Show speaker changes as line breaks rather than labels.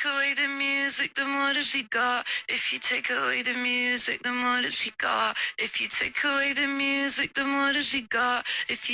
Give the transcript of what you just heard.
away the music, then what has he got? If you take away the music, then what has he got? If you take away the music, then what has he got? If you